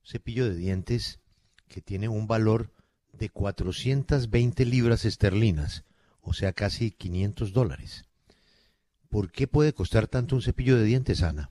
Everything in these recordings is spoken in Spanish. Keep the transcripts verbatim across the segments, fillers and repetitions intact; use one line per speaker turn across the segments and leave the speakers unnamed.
cepillo de dientes que tiene un valor de cuatrocientas veinte libras esterlinas, o sea, casi quinientos dólares. ¿Por qué puede costar tanto un cepillo de dientes, Ana?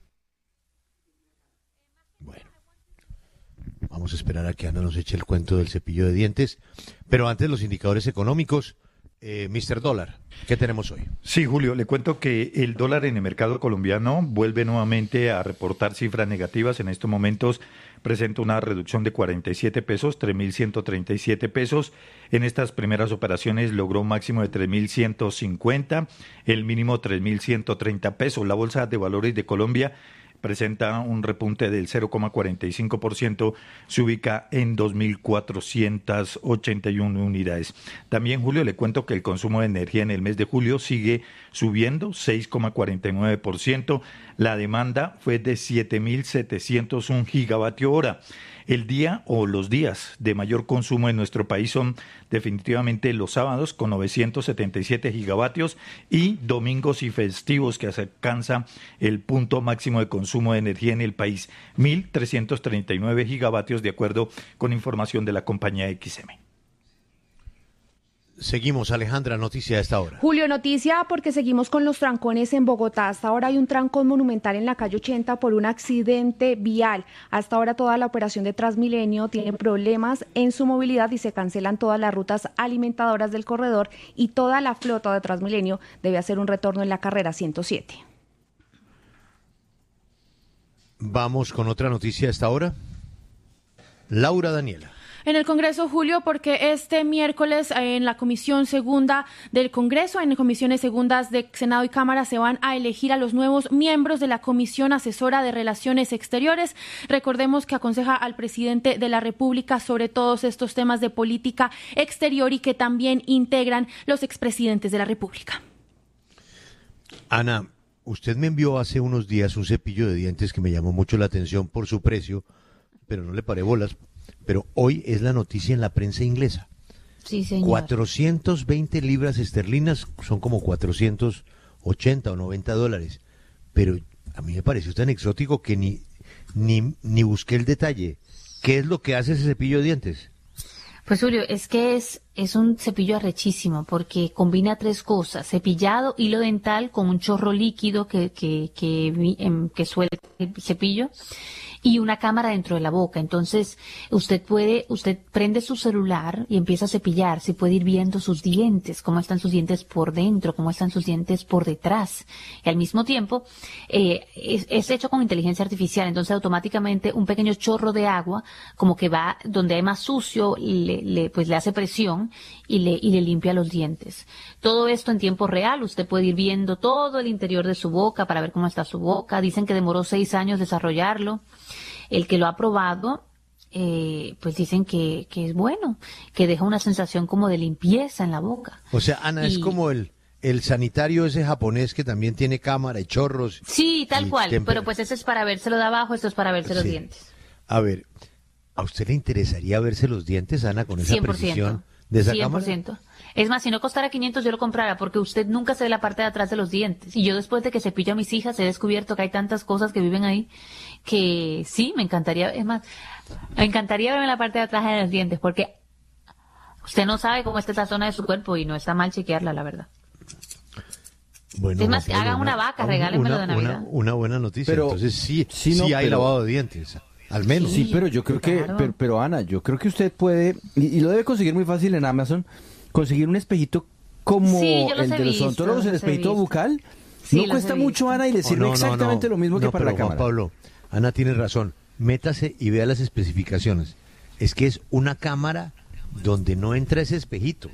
Bueno, vamos a esperar a que Ana nos eche el cuento del cepillo de dientes, pero antes los indicadores económicos. Eh, mister Dólar, ¿qué tenemos hoy?
Sí, Julio, le cuento que el dólar en el mercado colombiano vuelve nuevamente a reportar cifras negativas. En estos momentos presenta una reducción de cuarenta y siete pesos, tres mil ciento treinta y siete pesos. En estas primeras operaciones logró un máximo de tres mil ciento cincuenta, el mínimo tres mil ciento treinta pesos. La Bolsa de Valores de Colombia presenta un repunte del cero coma cuarenta y cinco por ciento, se ubica en dos mil cuatrocientas ochenta y una unidades. También, Julio, le cuento que el consumo de energía en el mes de julio sigue subiendo, seis coma cuarenta y nueve por ciento. La demanda fue de siete mil setecientos un gigavatio hora. El día o los días de mayor consumo en nuestro país son definitivamente los sábados con novecientos setenta y siete gigavatios y domingos y festivos que alcanza el punto máximo de consumo de energía en el país, mil trescientos treinta y nueve gigavatios de acuerdo con información de la compañía X M.
Seguimos, Alejandra, noticia a esta hora.
Julio, noticia porque seguimos con los trancones en Bogotá. Hasta ahora hay un trancón monumental en la calle ochenta por un accidente vial. Hasta ahora toda la operación de Transmilenio tiene problemas en su movilidad y se cancelan todas las rutas alimentadoras del corredor y toda la flota de Transmilenio debe hacer un retorno en la carrera ciento siete.
Vamos con otra noticia a esta hora. Laura Daniela.
En el Congreso, Julio, porque este miércoles eh, en la Comisión Segunda del Congreso, en comisiones segundas de Senado y Cámara, se van a elegir a los nuevos miembros de la Comisión Asesora de Relaciones Exteriores. Recordemos que aconseja al presidente de la República sobre todos estos temas de política exterior y que también integran los expresidentes de la República.
Ana, usted me envió hace unos días un cepillo de dientes que me llamó mucho la atención por su precio, pero no le paré bolas. Pero hoy es la noticia en la prensa inglesa.
Sí, señor.
cuatrocientas veinte libras esterlinas son como cuatrocientos ochenta o noventa dólares. Pero a mí me pareció tan exótico que ni, ni, ni busqué el detalle. ¿Qué es lo que hace ese cepillo de dientes?
Pues Julio, es que es, es un cepillo arrechísimo porque combina tres cosas: cepillado, hilo dental con un chorro líquido que, que, que, que, que suelta el cepillo, y una cámara dentro de la boca. Entonces, usted puede, usted prende su celular y empieza a cepillarse, puede ir viendo sus dientes, cómo están sus dientes por dentro, cómo están sus dientes por detrás. Y al mismo tiempo, eh, es, es hecho con inteligencia artificial, entonces automáticamente un pequeño chorro de agua, como que va donde hay más sucio, le, le, pues le hace presión y le, y le limpia los dientes. Todo esto en tiempo real, usted puede ir viendo todo el interior de su boca para ver cómo está su boca. Dicen que demoró seis años desarrollarlo. El que lo ha probado, eh, pues dicen que, que es bueno, que deja una sensación como de limpieza en la boca.
O sea, Ana, y... es como el, el sanitario ese japonés que también tiene cámara y chorros.
Sí, tal cual,
temper...
pero pues ese es para vérselo de abajo, esto es para verse sí. los dientes.
A ver, ¿a usted le interesaría verse los dientes, Ana, con esa
cien por ciento.
Precisión de esa
cien por ciento.
cámara?
Es más, si no costara quinientos yo lo comprara, porque usted nunca se ve la parte de atrás de los dientes. Y yo después de que cepillo a mis hijas he descubierto que hay tantas cosas que viven ahí que sí, me encantaría, es más, me encantaría verme la parte de atrás de los dientes, porque usted no sabe cómo está esa zona de su cuerpo y no está mal chequearla, la verdad.
Bueno,
es más,
bueno,
hagan una, una vaca, regálenmelo de Navidad.
Una, una buena noticia,
pero,
entonces sí,
sí, no,
sí hay
pero,
lavado de dientes, al menos.
Sí, pero yo creo que,
claro.
pero, pero Ana, yo creo que usted puede, y, y lo debe conseguir muy fácil en Amazon, conseguir un espejito como
sí,
el de los odontólogos, el espejito bucal.
Sí,
no cuesta mucho, Ana, y le sirve oh, no,
no,
exactamente
no,
lo mismo
no,
que para
pero,
la cámara.
Juan Pablo, Ana tiene razón. Métase y vea las especificaciones. Es que es una cámara donde no entra ese espejito.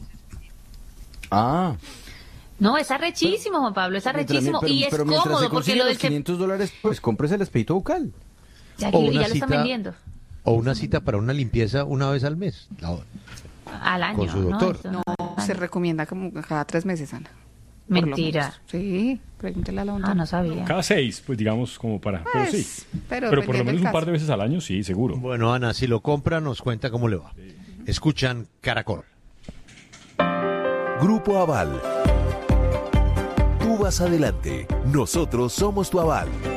Ah.
No, es arrechísimo, Juan Pablo, es arrechísimo.
Pero,
y es
pero
cómodo porque lo
de
del
quinientos dólares, pues cómprese el espejito bucal.
Ya, o ya lo están vendiendo.
O una cita para una limpieza una vez al mes. La,
al año.
Con su doctor.
No, no se recomienda como cada tres meses, Ana.
Mentira.
Sí, pregúntele a la
Ah, no sabía.
Cada seis, pues digamos, como para... Pero
pues,
sí.
Pero,
pero por lo menos un par de veces al año, sí, seguro.
Bueno, Ana, si lo compra, nos cuenta cómo le va. Sí. Escuchan Caracol.
Grupo Aval. Tú vas adelante. Nosotros somos tu aval.